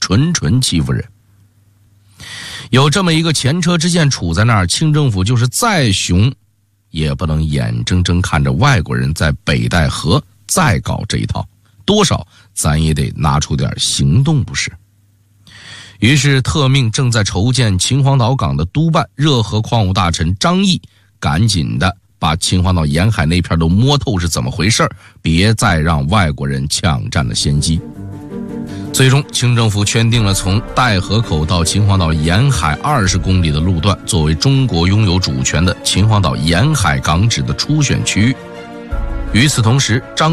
纯欺负人。有这么一个前车之鉴杵在那儿，清政府就是再熊也不能眼睁睁看着外国人在北戴河再搞这一套，多少咱也得拿出点行动不是。于是特命正在筹建秦皇岛港的督办热河矿务大臣张毅赶紧的把秦皇岛沿海那片都摸透是怎么回事，别再让外国人抢占了先机。最终清政府圈定了从戴河口到秦皇岛沿海20公里的路段作为中国拥有主权的秦皇岛沿海港址的初选区域。与此同时，张